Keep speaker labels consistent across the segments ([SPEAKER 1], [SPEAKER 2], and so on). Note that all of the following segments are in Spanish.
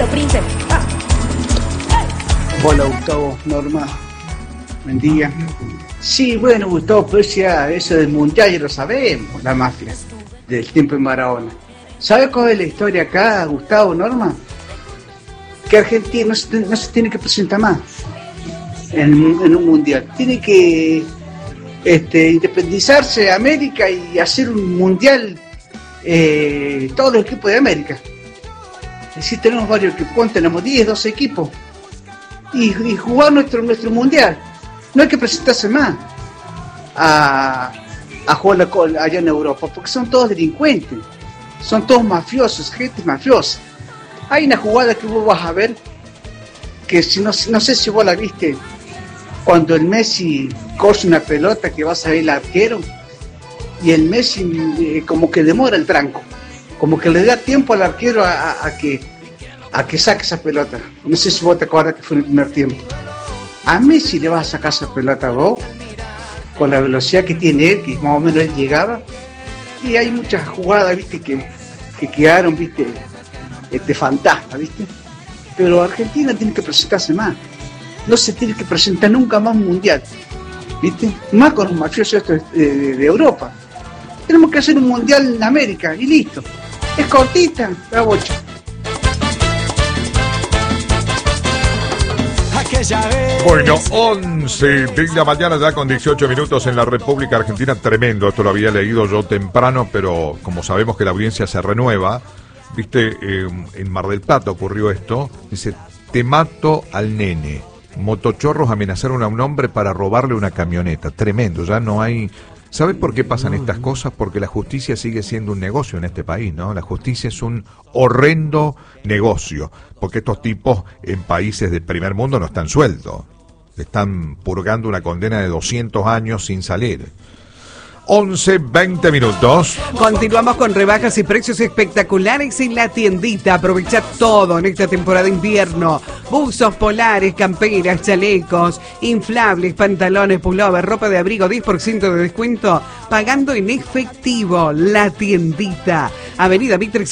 [SPEAKER 1] príncipe.
[SPEAKER 2] Hola, Gustavo, Norma. Buen día. Sí, bueno, Gustavo, pero ya eso del mundial ya lo sabemos, la mafia, del tiempo de Maradona. ¿Sabe cuál es la historia acá, Gustavo, Norma? Que Argentina no se tiene que presentar más en un mundial. Tiene que independizarse de América y hacer un mundial todos los equipos de América. Es decir, tenemos varios equipos, tenemos 10, 12 equipos. Y jugar nuestro mundial. No hay que presentarse más a jugar allá en Europa, porque son todos delincuentes, son todos mafiosos, gente mafiosa. Hay una jugada que vos vas a ver, que si no sé si vos la viste, cuando el Messi corre una pelota que va a salir el arquero, y el Messi como que demora el tranco, como que le da tiempo al arquero a que saque esa pelota. No sé si vos te acuerdas que fue en el primer tiempo. A Messi le vas a sacar esa pelota vos, con la velocidad que tiene él, que más o menos él llegaba, y hay muchas jugadas, viste, que quedaron, viste, fantasma, viste. Pero Argentina tiene que presentarse más, no se tiene que presentar nunca más un mundial, viste, más con los mafiosos estos de Europa. Tenemos que hacer un mundial en América y listo. Es cortita la bocha.
[SPEAKER 3] Bueno, 11 de la mañana ya con 18 minutos en la República Argentina. Tremendo, esto lo había leído yo temprano, pero como sabemos que la audiencia se renueva, viste, en Mar del Plata ocurrió esto. Dice, te mato al nene. Motochorros amenazaron a un hombre para robarle una camioneta. Tremendo, ya no hay... ¿Sabes por qué pasan estas cosas? Porque la justicia sigue siendo un negocio en este país, ¿no? La justicia es un horrendo negocio, porque estos tipos en países del primer mundo no están sueltos. Están purgando una condena de 200 años sin salir. 11, 20 minutos.
[SPEAKER 4] Continuamos con rebajas y precios espectaculares en la tiendita. Aprovecha todo en esta temporada de invierno. Buzos polares, camperas, chalecos, inflables, pantalones, pullover, ropa de abrigo, 10% de descuento, pagando en efectivo. La tiendita. Avenida Mitre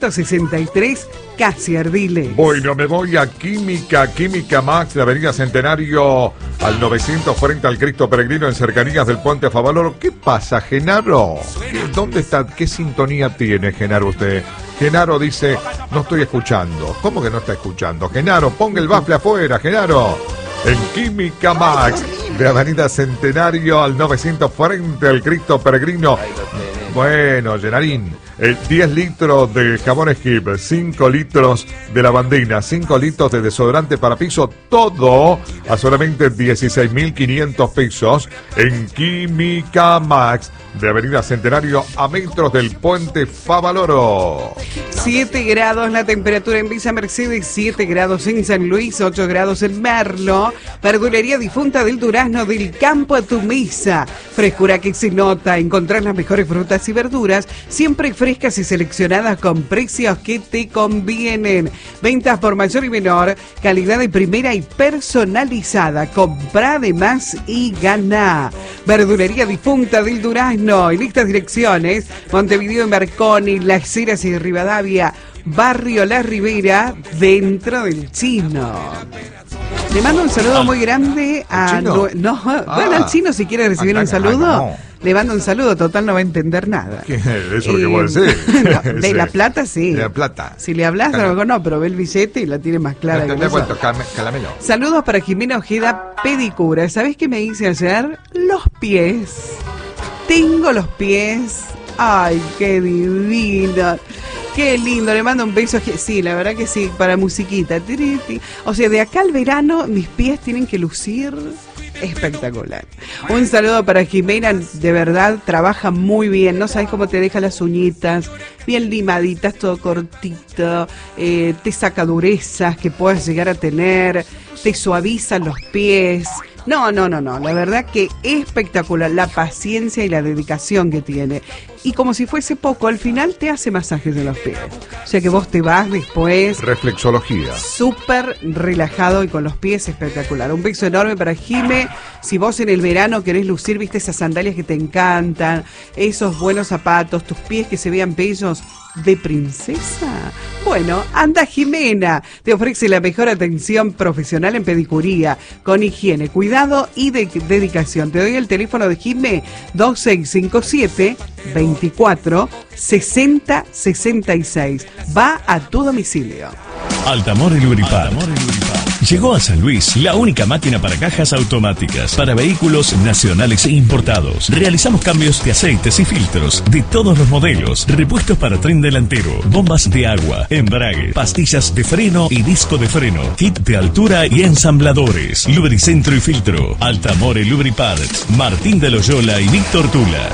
[SPEAKER 4] 663, casi Ardile.
[SPEAKER 3] Bueno, me voy a Química Max, de Avenida Centenario al 900 frente al Cristo Peregrino en cercanías del Puente Favaloro. ¿Qué pasa, Genaro? ¿Dónde está? ¿Qué sintonía tiene, Genaro, usted? Genaro dice, no estoy escuchando. ¿Cómo que no está escuchando? Genaro, ponga el bafle afuera, Genaro. En Química Max, de Avenida Centenario al 900 frente al Cristo Peregrino. Bueno, Genarín, 10 litros de jabón Skip, 5 litros de lavandina, 5 litros de desodorante para piso, todo a solamente 16.500 pesos en Química Max, de Avenida Centenario a metros del Puente Favaloro.
[SPEAKER 4] 7 grados la temperatura en Villa Mercedes, 7 grados en San Luis, 8 grados en Merlo. Verdulería Difunta del Durazno, del campo a tu mesa. Frescura que se nota, encontrar las mejores frutas y verduras, siempre frescas y seleccionadas con precios que te convienen. Ventas por mayor y menor, calidad de primera y personalizada. Comprá de más y gana. Verdulería Difunta del Durazno, en estas direcciones: Montevideo y Marconi, Las Heras y Rivadavia, Barrio La Ribera, dentro del Chino. Le mando un saludo muy grande a... Bueno, al Chino, si quiere recibir un saludo, le mando un saludo, total no va a entender nada.
[SPEAKER 3] ¿Qué es eso que vos decís?
[SPEAKER 4] No, de La Plata sí.
[SPEAKER 3] De La Plata.
[SPEAKER 4] Si le hablas, a lo mejor no, pero ve el billete y la tiene más clara.
[SPEAKER 3] Calamelo.
[SPEAKER 4] Saludos para Jimena Ojeda, pedicura. ¿Sabés qué me hice ayer? Los pies. Tengo los pies. Ay, qué divino. Qué lindo, le mando un beso. Sí, la verdad que sí, para musiquita. O sea, de acá al verano mis pies tienen que lucir espectacular. Un saludo para Jimena, de verdad, trabaja muy bien. No sabes cómo te deja las uñitas, bien limaditas, todo cortito. Te saca durezas que puedas llegar a tener, te suaviza los pies. No, la verdad que espectacular la paciencia y la dedicación que tiene. Y como si fuese poco, al final te hace masajes de los pies. O sea que vos te vas después...
[SPEAKER 3] Reflexología.
[SPEAKER 4] Súper relajado y con los pies espectacular. Un beso enorme para Jime. Si vos en el verano querés lucir, viste esas sandalias que te encantan, esos buenos zapatos, tus pies que se vean bellos, de princesa? Bueno, anda Jimena, te ofrece la mejor atención profesional en pedicuría, con higiene, cuidado y dedicación. Te doy el teléfono de Jimé, 2657 24 60 66. Va a tu domicilio.
[SPEAKER 1] Altamore Lubripar. Llegó a San Luis la única máquina para cajas automáticas para vehículos nacionales e importados. Realizamos cambios de aceites y filtros de todos los modelos, repuestos para tren delantero, bombas de agua, embrague, pastillas de freno y disco de freno, kit de altura y ensambladores, lubricentro y filtro. Altamore Lubriparts, Martín de Loyola y Víctor Tula.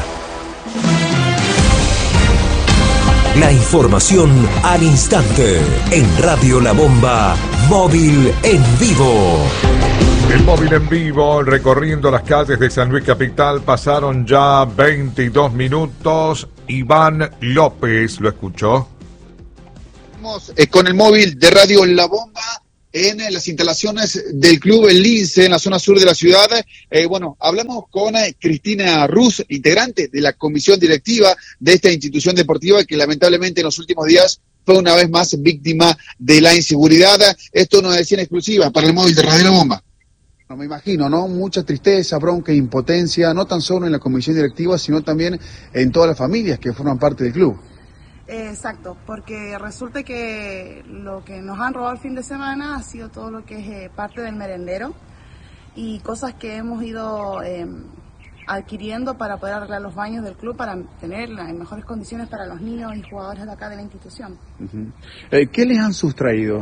[SPEAKER 5] La información al instante en Radio La Bomba, móvil en vivo.
[SPEAKER 3] El móvil en vivo, recorriendo las calles de San Luis Capital, pasaron ya 22 minutos. Iván López, ¿lo escuchó?
[SPEAKER 6] Estamos con el móvil de Radio La Bomba en las instalaciones del Club El Lince, en la zona sur de la ciudad. Hablamos con Cristina Ruz, integrante de la comisión directiva de esta institución deportiva que lamentablemente en los últimos días fue una vez más víctima de la inseguridad. Esto nos decía en exclusiva para el móvil de Radio La Bomba.
[SPEAKER 7] No me imagino, ¿no? Mucha tristeza, bronca, impotencia, no tan solo en la comisión directiva, sino también en todas las familias que forman parte del club.
[SPEAKER 8] Exacto, porque resulta que lo que nos han robado el fin de semana ha sido todo lo que es parte del merendero y cosas que hemos ido adquiriendo para poder arreglar los baños del club, para tenerla en mejores condiciones para los niños y jugadores de acá de la institución.
[SPEAKER 7] ¿Qué les han sustraído?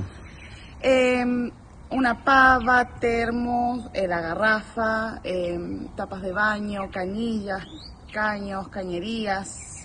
[SPEAKER 8] Una pava, termos, la garrafa, tapas de baño, canillas, caños, cañerías...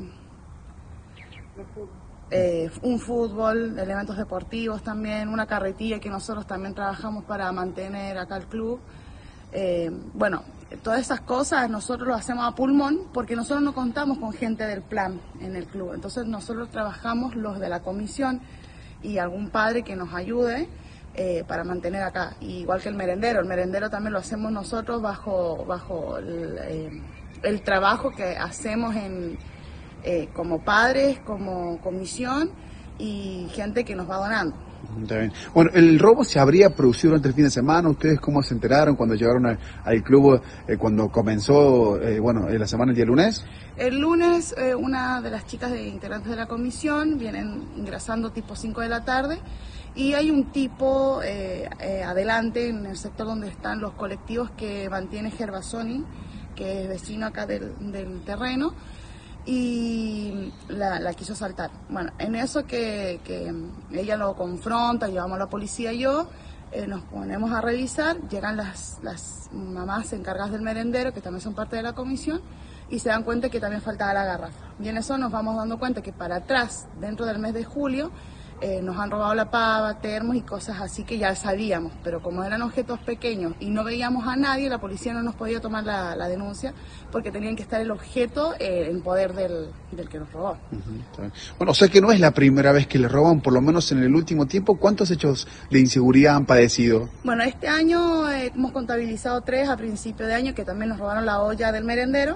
[SPEAKER 8] un fútbol, elementos deportivos también, una carretilla que nosotros también trabajamos para mantener acá el club. Todas esas cosas nosotros lo hacemos a pulmón porque nosotros no contamos con gente del plan en el club. Entonces nosotros trabajamos los de la comisión y algún padre que nos ayude para mantener acá. Igual que el merendero también lo hacemos nosotros bajo el trabajo que hacemos como padres, como comisión y gente que nos va donando.
[SPEAKER 7] Está bien. Bueno, el robo se habría producido durante el fin de semana. ¿Ustedes cómo se enteraron cuando llegaron al club, cuando comenzó la semana, el día lunes?
[SPEAKER 8] El lunes una de las chicas integrantes de la comisión vienen ingresando tipo 5 de la tarde y hay un tipo adelante en el sector donde están los colectivos que mantiene Gervasoni, que es vecino acá del terreno, y la quiso asaltar. Bueno, en eso que ella lo confronta, llevamos a la policía y yo, nos ponemos a revisar, llegan las mamás encargadas del merendero, que también son parte de la comisión, y se dan cuenta que también faltaba la garrafa. Y en eso nos vamos dando cuenta que para atrás, dentro del mes de julio, nos han robado la pava, termos y cosas así que ya sabíamos, pero como eran objetos pequeños y no veíamos a nadie, la policía no nos podía tomar la denuncia porque tenían que estar el objeto en poder del que nos robó.
[SPEAKER 7] Bueno, o sea que no es la primera vez que le roban, por lo menos en el último tiempo. ¿Cuántos hechos de inseguridad han padecido?
[SPEAKER 8] Bueno, este año hemos contabilizado 3 a principio de año, que también nos robaron la olla del merendero.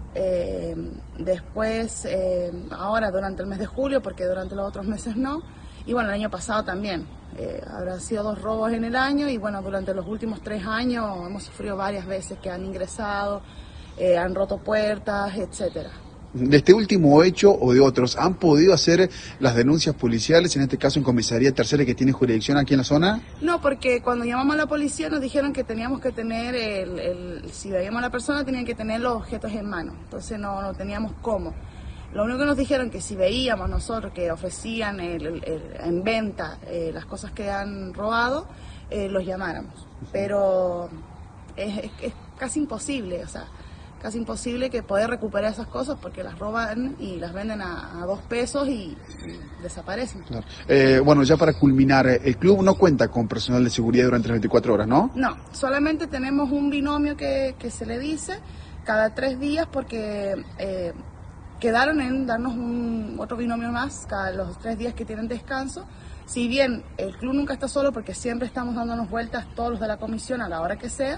[SPEAKER 8] Después, ahora durante el mes de julio, porque durante los otros meses no. Y bueno, el año pasado también, habrán sido 2 robos en el año y bueno, durante los últimos 3 años hemos sufrido varias veces que han ingresado, han roto puertas, etcétera.
[SPEAKER 7] De este último hecho o de otros, ¿han podido hacer las denuncias policiales, en este caso en Comisaría Tercera, que tiene jurisdicción aquí en la zona?
[SPEAKER 8] No, porque cuando llamamos a la policía nos dijeron que teníamos que tener, si veíamos a la persona tenían que tener los objetos en mano, entonces no teníamos cómo. Lo único que nos dijeron que si veíamos nosotros que ofrecían en venta las cosas que han robado, los llamáramos. Pero es casi imposible, casi imposible que poder recuperar esas cosas porque las roban y las venden a 2 pesos y desaparecen.
[SPEAKER 7] Claro. Ya para culminar, el club no cuenta con personal de seguridad durante las 24 horas, ¿no?
[SPEAKER 8] No, solamente tenemos un binomio que se le dice cada 3 días porque... quedaron en darnos otro binomio más cada los 3 días que tienen descanso. Si bien el club nunca está solo porque siempre estamos dándonos vueltas todos los de la comisión a la hora que sea,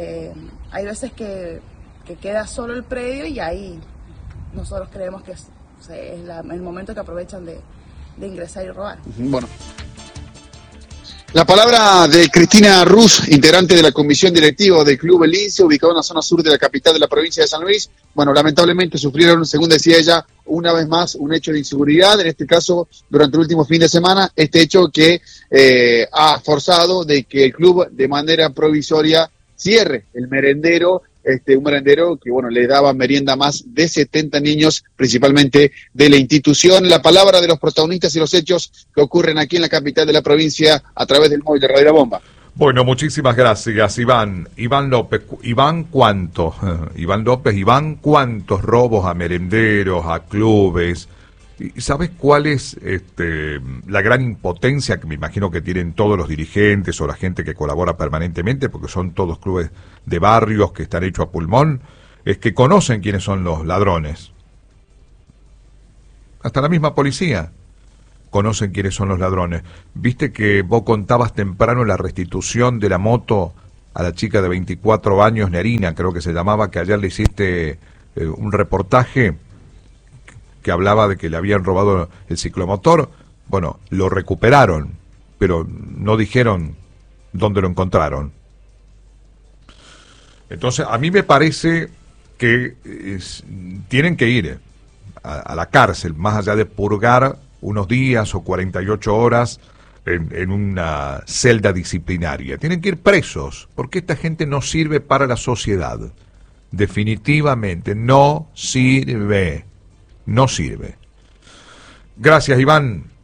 [SPEAKER 8] hay veces que queda solo el predio y ahí nosotros creemos que O sea, es el momento que aprovechan de ingresar y robar.
[SPEAKER 6] Bueno. La palabra de Cristina Rus, integrante de la comisión directiva del Club El Lince, ubicado en la zona sur de la capital de la provincia de San Luis. Bueno, lamentablemente sufrieron, según decía ella, una vez más un hecho de inseguridad, en este caso durante el último fin de semana, este hecho que ha forzado de que el club de manera provisoria cierre el merendero, un merendero que bueno le daba merienda a más de 70 niños, principalmente de la institución. La palabra de los protagonistas y los hechos que ocurren aquí en la capital de la provincia a través del móvil de Radio La Bomba.
[SPEAKER 3] Bueno, muchísimas gracias, Iván. Iván López, ¿cuántos robos a merenderos, a clubes? ¿Y sabes cuál es la gran impotencia que me imagino que tienen todos los dirigentes o la gente que colabora permanentemente, porque son todos clubes de barrios que están hechos a pulmón? Es que conocen quiénes son los ladrones. Hasta la misma policía conocen quiénes son los ladrones. Viste que vos contabas temprano la restitución de la moto a la chica de 24 años, Nerina, creo que se llamaba, que ayer le hiciste un reportaje que hablaba de que le habían robado el ciclomotor. Bueno, lo recuperaron, pero no dijeron dónde lo encontraron. Entonces, a mí me parece que tienen que ir a la cárcel, más allá de purgar unos días o 48 horas en una celda disciplinaria. Tienen que ir presos, porque esta gente no sirve para la sociedad. Definitivamente no sirve. No sirve. Gracias, Iván.